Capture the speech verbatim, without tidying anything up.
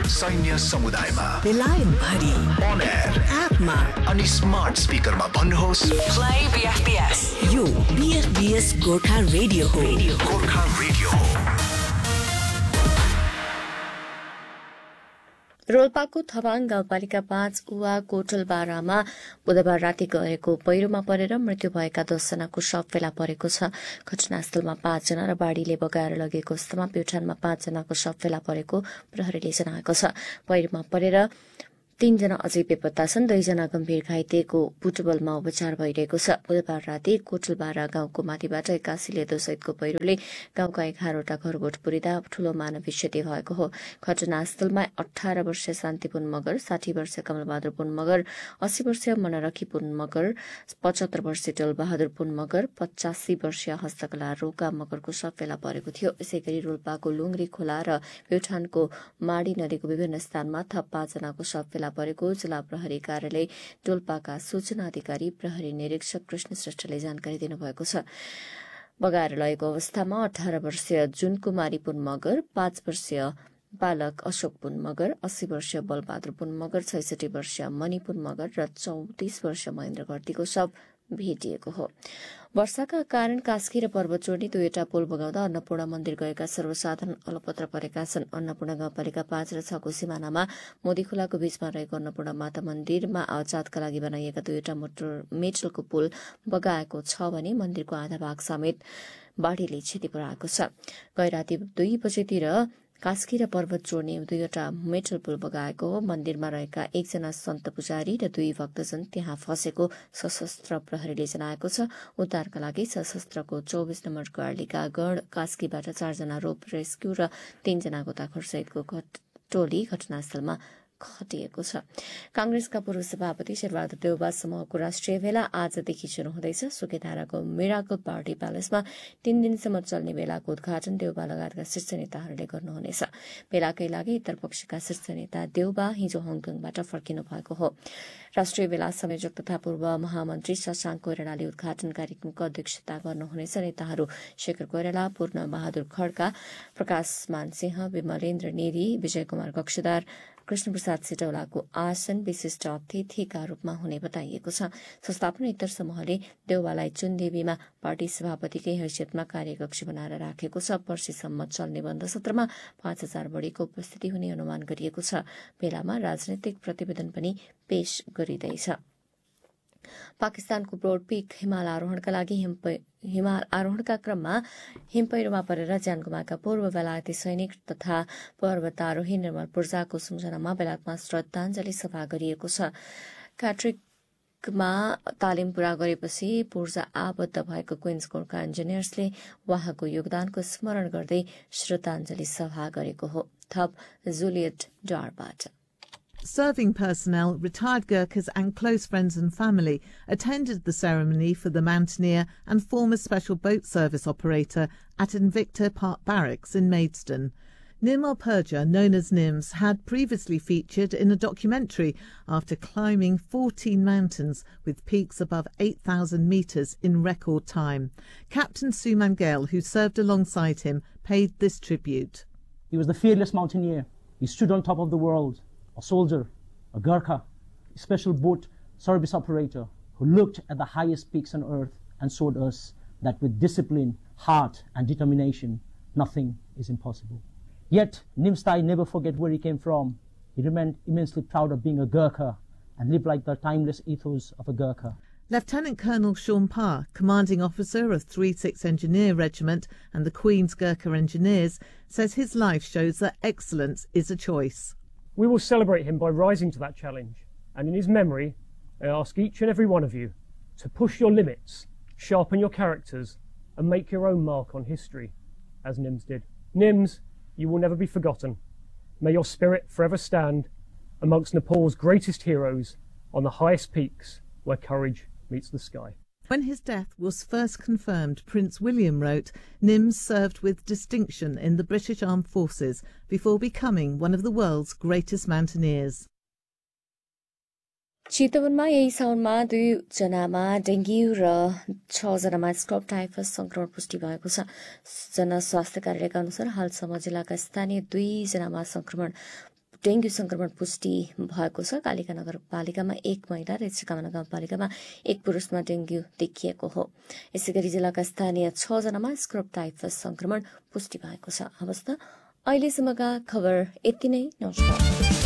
सैन्य समुदायमा बेलायत भरि अन एयर एपमा अनि स्मार्ट स्पिकरमा भन्नुहोस् प्ले बीएफबीएस। यो बीएफबीएस गोर्खा रेडियो हो। गोर्खा रेडियो हो। रोल्पाको थवाङ गाउँपालिका पाँच उवा कोटलबारामा बुधबार राति गएको पहिरोमा परेर मृत्यु भएका दसजनाको शव फेला परेको छ। घटनास्थलमा पाँचजना र बाढ़ीले बगाएर लगेको अवस्थामा प्युठानमा पाँचजनाको शव फेला परेको प्रहरीले जनाएको छ। पहिरोमा परेर तीनजना अझै बेपत्ता छन्। दुईजना गम्भीर घाइतेको बुटवलमा उपचार भइरहेको छ। बुधबार राति कोटलबारा गाउँको माथिबाट एक्कासी लेदोसहितको पहिरोले गाउँका एघारवटा घरगोठ पुरिँदा ठूलो मानवीय क्षति भएको हो। घटनास्थलमा अठार वर्षीय शान्ति पुन मगर, साठी वर्षीय कमलबहादुर पुन मगर, अस्सी वर्षीय मनरखी पुन मगर, पचहत्तर वर्षीय टोलबहादुर पुन मगर, पचासी वर्षीय हस्तकला रोका मगरको शव फेला परेको थियो। यसै गरी रोल्पाको लुङ्ग्री खोला र प्युठानको माडी नदीको विभिन्न स्थानमा थप पाँचजनाको शव फेला परेको जिल्ला प्रहरी कार्यालय डोल्पाका सूचना अधिकारी प्रहरी निरीक्षक कृष्ण श्रेष्ठले जानकारी दिनुभएको छ। बगाएर लगेको अवस्थामा अठार वर्षीय जुनकुमारी पुन मगर, पाँच वर्षीय बालक अशोक पुन मगर, अस्सी वर्षीय बलबहादुर पुन मगर, छैसठी वर्षीय मणि पुन मगर र चौतिस वर्षीय महेन्द्र घरतीको शव भेटिएको हो। वर्षाका कारण कास्की र पर्वत जोड्ने दुईवटा पुल बगाउँदा अन्नपूर्ण मन्दिर गएका सर्वसाधारण अलपत्र परेका छन्। अन्नपूर्ण गाउँपालिका पाँच र छको सिमानामा मोदी खोलाको बीचमा रहेको अन्नपूर्ण माता मन्दिरमा आवजातका लागि बनाइएका दुईवटा मोटर मेटलको पुल बगाएको छ भने मन्दिरको आधा भाग समेत बाढ़ीले क्षति पुर्याएको छ। गैराती दुई बजेतिर कास्की र पर्वत जोड्ने दुईवटा मेटल पुल बगाएको हो। मन्दिरमा रहेका एकजना सन्त पुजारी र दुई भक्तजन त्यहाँ फँसेको सशस्त्र प्रहरीले जनाएको छ। उद्धारका लागि सशस्त्रको चौबिस नम्बर गाडीका गण कास्कीबाट चारजना रोप रेस्क्यू र तीनजना गोताखोरसहितको टोली घटनास्थलमा खटिएको छ। कांग्रेसका पूर्व सभापति शेरबहादुर देउबा समूहको राष्ट्रिय भेला आजदेखि शुरू हुँदैछ। सुकेधाराको मिराकल पार्टी प्यालेसमा तीन दिनसम्म चल्ने भेलाको उद्घाटन देउबा लगायतका शीर्ष नेताहरूले गर्नुहुनेछ। भेलाकै लागि उत्तर पक्षका शीर्ष नेता देउबा हिजो हङकङबाट फर्किनु भएको हो। राष्ट्रिय भेला संयोजक तथा पूर्व महामन्त्री शशाङ्क कोइरालाले उद्घाटन कार्यक्रमको अध्यक्षता गर्नुहुनेछ। नेताहरू शेखर कोइराला, पूर्ण बहादुर खड्का, प्रकाश मान सिंह, विमलेन्द्र नेरी, विजय कुमार कक्षदार, कृष्ण प्रसाद सिटौलाको आसन विशिष्ट अतिथिका रूपमा हुने बताइएको छ। संस्थापनेतर समूहले देउवालाई चुनदेवीमा पार्टी सभापतिकै हैसियतमा कार्यकक्ष बनाएर राखेको छ। पर्सिसम्म चल्ने बन्द सत्रमा पाँच हजार बढ़ीको उपस्थिति हुने अनुमान गरिएको छ। भेलामा राजनैतिक प्रतिवेदन पनि पेश गरिँदैछ। पाकिस्तानको ब्रोड पीक हिमाल आरोहणका लागि हिमाल आरोहणका क्रममा हिमपैह्रोमा परेर ज्यान गुमाएका पूर्व बेलायती सैनिक तथा पर्वतारोही निर्मल पूर्जाको सम्झनामा बेलायतमा श्रद्धाञ्जली सभा गरिएको छ। क्याट्रिकमा तालिम पूरा गरेपछि पूर्जा आबद्ध भएको क्वीन्स गोर्खा इन्जिनियर्सले उहाँको योगदानको स्मरण गर्दै श्रद्धाञ्जली सभा गरेको हो। थप Juliet डारबाट। Serving personnel, retired Gurkhas and close friends and family attended the ceremony for the Mountaineer and former Special Boat Service operator at Invicta Park Barracks in Maidstone. Nirmal Purja, known as Nims, had previously featured in a documentary after climbing fourteen mountains with peaks above eight thousand metres in record time. Captain Suman Gale, who served alongside him, paid this tribute. He was the fearless mountaineer. He stood on top of the world. A soldier, a Gurkha, a special boat service operator who looked at the highest peaks on earth and showed us that with discipline, heart and determination, nothing is impossible. Yet, Nimstai never forget where he came from. He remained immensely proud of being a Gurkha and lived like the timeless ethos of a Gurkha. Lieutenant Colonel Sean Parr, commanding officer of three six Engineer Regiment and the Queen's Gurkha Engineers, says his life shows that excellence is a choice. We will celebrate him by rising to that challenge, and in his memory, I ask each and every one of you to push your limits, sharpen your characters, and make your own mark on history, as Nims did. Nims, you will never be forgotten. May your spirit forever stand amongst Nepal's greatest heroes on the highest peaks where courage meets the sky. When his death was first confirmed, Prince William wrote, Nims served with distinction in the British Armed Forces before becoming one of the world's greatest mountaineers. चितवनमा यही साउनमा दुईजनामा dengue र छजनामा scrub typhus संक्रमण पुष्टि भएको छ। जनस्वास्थ्य कार्यालयका अनुसार हालसम्म जिल्लाका स्थानीय दुईजनामा संक्रमण डेंगू संक्रमण पुष्टि भएको छ। कालिका नगरपालिकामा एक महिला र चिकामा नगरपालिकामा एक पुरुषमा डेंगू देखिएको हो। यसै गरी जिल्लाका स्थानीय छ जनामा स्क्रब टाइफस संक्रमण पुष्टि भएको छ। हवस् त अहिलेसम्मका खबर यति नै। नमस्कार।